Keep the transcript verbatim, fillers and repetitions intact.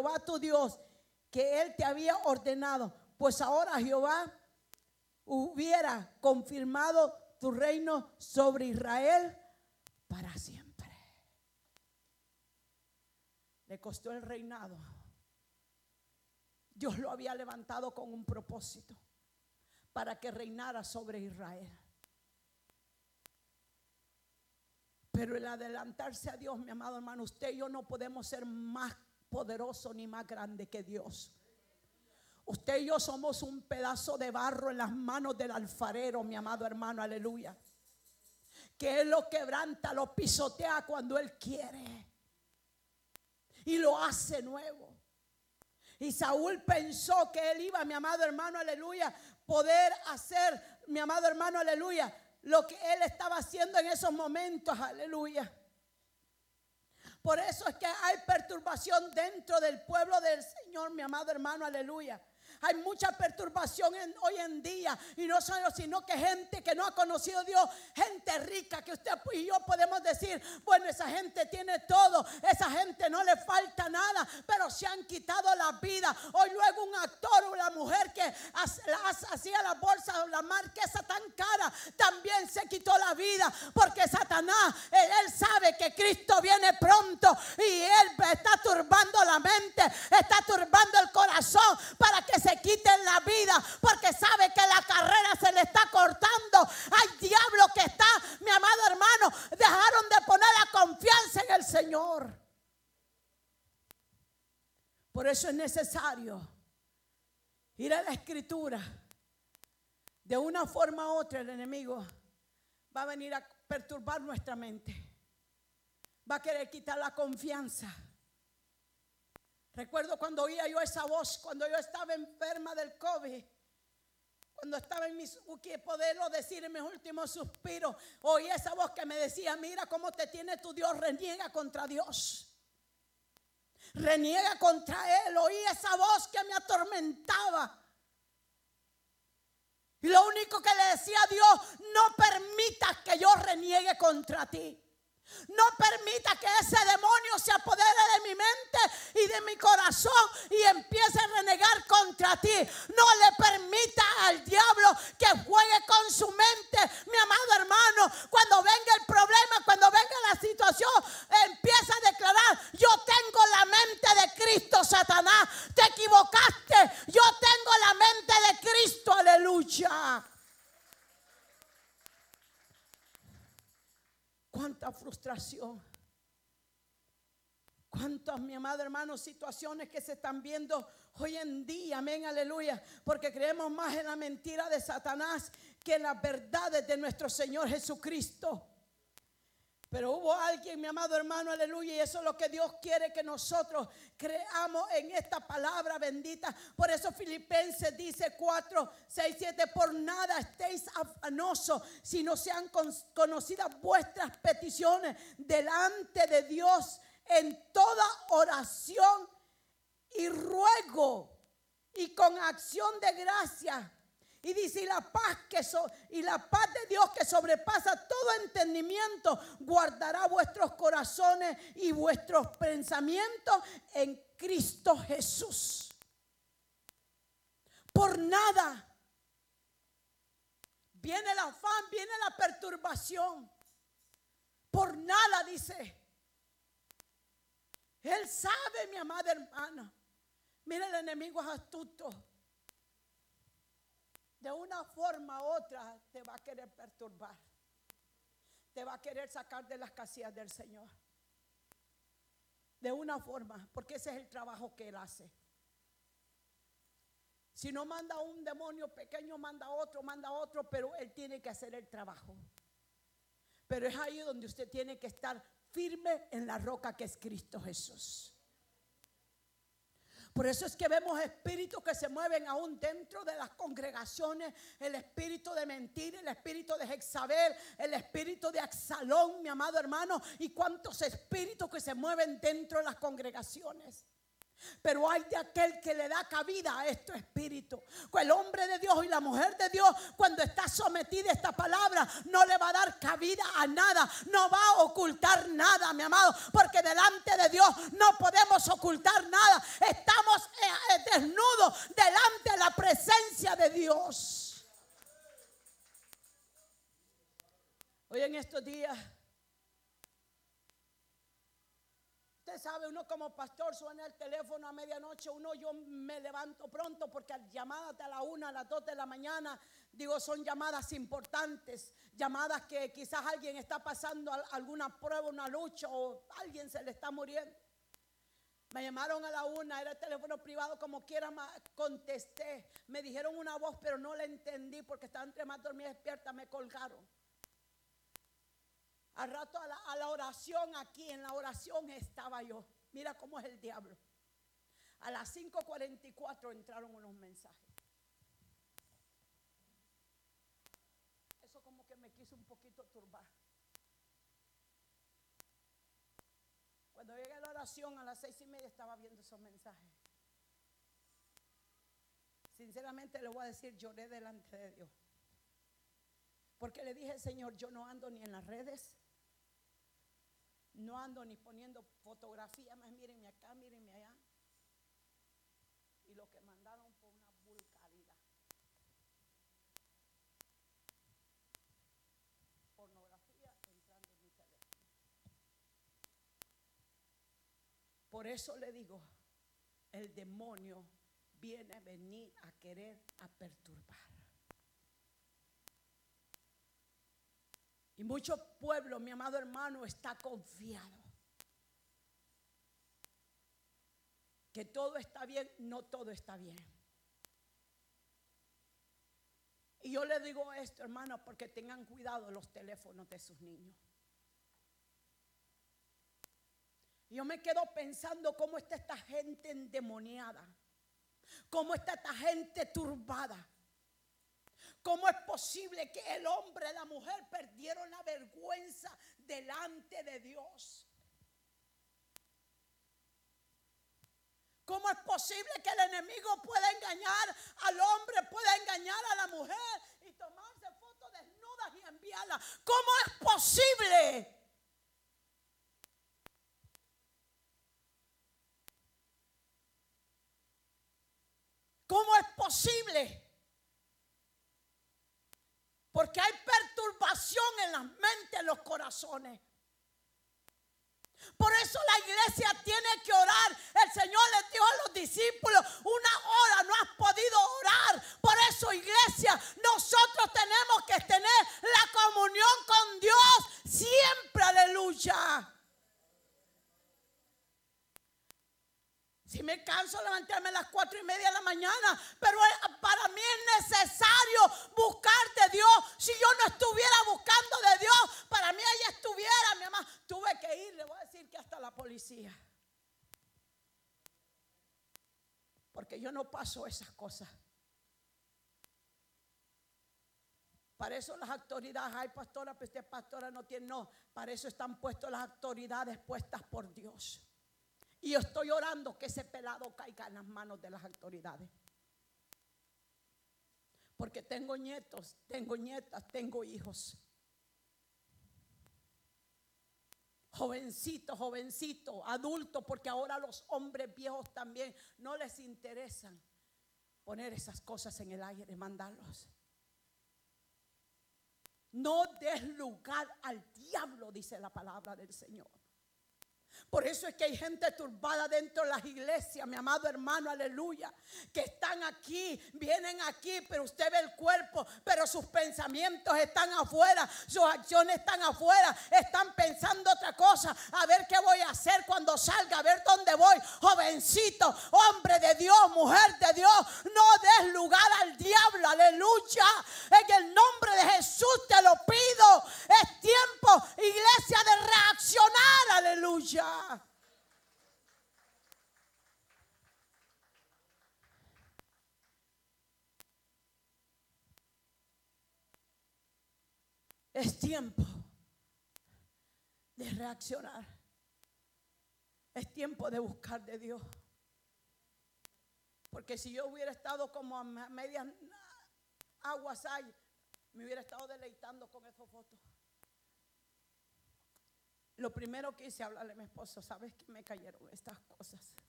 Jehová tu Dios, que él te había ordenado, pues ahora Jehová hubiera confirmado tu reino sobre Israel para siempre. Le costó el reinado. Dios lo había levantado con un propósito, para que reinara sobre Israel. Pero el adelantarse a Dios, mi amado hermano, usted y yo no podemos ser más poderosos ni más grandes que Dios. Usted y yo somos un pedazo de barro en las manos del alfarero, mi amado hermano, aleluya. Que Él lo quebranta, lo pisotea cuando Él quiere. Y lo hace nuevo. Y Saúl pensó que él iba, mi amado hermano, aleluya, poder hacer, mi amado hermano, aleluya, lo que él estaba haciendo en esos momentos, aleluya. Por eso es que hay perturbación dentro del pueblo del Señor, mi amado hermano, aleluya. Hay mucha perturbación en, hoy en día, y no solo sino que gente que no ha conocido a Dios, gente rica que usted y yo podemos decir, bueno, esa gente tiene todo, esa gente no le falta nada, pero se han quitado la vida. Hoy luego un actor o la mujer que hacía la bolsa o la marquesa tan cara también se quitó la vida, porque Satanás, él, él sabe que Cristo viene pronto y él está turbando la mente, está turbando el corazón para que se quiten la vida, porque sabe que la carrera se le está cortando. Hay diablo que está, mi amado hermano, dejaron de poner la confianza en el Señor. Por eso es necesario ir a la Escritura. De una forma u otra el enemigo va a venir a perturbar nuestra mente, va a querer quitar la confianza. Recuerdo cuando oía yo esa voz, cuando yo estaba enferma del COVID, cuando estaba en mis, poderlo decir en mis últimos suspiros, oí esa voz que me decía, mira cómo te tiene tu Dios, reniega contra Dios, reniega contra Él. Oí esa voz que me atormentaba. Y lo único que le decía a Dios, no permitas que yo reniegue contra ti. No permita que ese demonio se apodere de mi mente y de mi corazón y empiece a renegar contra ti. No le permita al diablo que juegue con su mente, mi amado hermano. Cuando venga el problema, cuando venga la situación, empieza a declarar, yo tengo la mente de Cristo, Satanás. Te equivocaste, yo tengo la mente de Cristo, aleluya. Cuánta frustración, cuántas, mi amado hermano, situaciones que se están viendo hoy en día, amén, aleluya, porque creemos más en la mentira de Satanás que en las verdades de nuestro Señor Jesucristo. Pero hubo alguien, mi amado hermano, aleluya, y eso es lo que Dios quiere que nosotros creamos en esta palabra bendita. Por eso Filipenses dice cuatro, seis, siete, por nada estéis afanosos, si no sean conocidas vuestras peticiones delante de Dios en toda oración y ruego y con acción de gracia. Y dice, y la paz que so, y la paz de Dios que sobrepasa todo entendimiento guardará vuestros corazones y vuestros pensamientos en Cristo Jesús. Por nada viene el afán, viene la perturbación. Por nada, dice. Él sabe, mi amada hermana. Mira, el enemigo es astuto. De una forma u otra te va a querer perturbar. Te va a querer sacar de las casillas del Señor. De una forma, porque ese es el trabajo que Él hace. Si no manda a un demonio pequeño, manda a otro, manda a otro, pero Él tiene que hacer el trabajo. Pero es ahí donde usted tiene que estar firme en la roca que es Cristo Jesús. Por eso es que vemos espíritus que se mueven aún dentro de las congregaciones. El espíritu de mentira, el espíritu de Jezabel, el espíritu de Absalón, mi amado hermano. Y cuántos espíritus que se mueven dentro de las congregaciones. pero hay de aquel que le da cabida a este espíritu. El hombre de Dios y la mujer de Dios, cuando está sometida a esta palabra, no le va a dar cabida a nada, no va a ocultar nada, mi amado, porque delante de Dios no podemos ocultar nada. Estamos desnudos delante de la presencia de Dios. Hoy en estos días, usted sabe, uno como pastor suena el teléfono a medianoche, uno yo me levanto pronto porque llamadas de a la una, a las dos de la mañana, digo, son llamadas importantes, llamadas que quizás alguien está pasando alguna prueba, una lucha, o alguien se le está muriendo. Me llamaron a la una, era el teléfono privado, como quiera contesté. Me dijeron una voz, pero no la entendí porque estaba entre más dormida y despierta, me colgaron. Al rato a la, a la oración aquí, en la oración estaba yo. Mira cómo es el diablo. A las cinco cuarenta y cuatro entraron unos mensajes. Eso como que me quiso un poquito turbar. Cuando llegué a la oración a las seis y media estaba viendo esos mensajes. Sinceramente le voy a decir, lloré delante de Dios. Porque le dije, Señor, yo no ando ni en las redes. No ando ni poniendo fotografías más, mírenme acá, mírenme allá. Y lo que mandaron fue una vulgaridad. Pornografía entrando en mi teléfono. Por eso le digo, el demonio viene a venir a querer a perturbar. Y muchos pueblos, mi amado hermano, está confiado que todo está bien. No todo está bien. Y yo le digo esto, hermano, porque tengan cuidado los teléfonos de sus niños. Y yo me quedo pensando cómo está esta gente endemoniada, cómo está esta gente turbada. ¿Cómo es posible que el hombre y la mujer perdieron la vergüenza delante de Dios? ¿Cómo es posible que el enemigo pueda engañar al hombre, pueda engañar a la mujer y tomarse fotos desnudas y enviarlas? ¿Cómo es posible? ¿Cómo es posible? Porque hay perturbación en las mentes, en los corazones. Por eso la iglesia tiene que orar. El Señor les dijo a los discípulos, una hora no has podido orar. Por eso, iglesia, nosotros tenemos que tener la comunión con Dios siempre, aleluya. Si me canso levantarme a las cuatro y media de la mañana, pero para mí es necesario buscar de Dios. Si yo no estuviera buscando de Dios, para mí ella estuviera, mi mamá, tuve que ir, le voy a decir que hasta la policía. Porque yo no paso esas cosas. Para eso las autoridades, hay pastora, pero usted pastora no tiene, no, para eso están puestas las autoridades puestas por Dios. Y yo estoy orando que ese pelado caiga en las manos de las autoridades. Porque tengo nietos, tengo nietas, tengo hijos. Jovencitos, jovencitos, adultos, porque ahora los hombres viejos también no les interesan poner esas cosas en el aire, mandarlos. No des lugar al diablo, dice la palabra del Señor. Por eso es que hay gente turbada dentro de las iglesias, mi amado hermano, aleluya, que están aquí, vienen aquí, pero usted ve el cuerpo, pero sus pensamientos están afuera, sus acciones están afuera, están pensando otra cosa, a ver qué voy a hacer cuando salga, a ver dónde voy. Jovencito, hombre de Dios, mujer de Dios, no des lugar al diablo, aleluya. En el nombre de Jesús te lo pido, es tiempo, iglesia, de reaccionar, aleluya. Es tiempo de reaccionar. Es tiempo de buscar de Dios. Porque si yo hubiera estado como a medias aguas hay, me hubiera estado deleitando con esas fotos. Lo primero que hice hablarle a mi esposo, sabes que me cayeron estas cosas.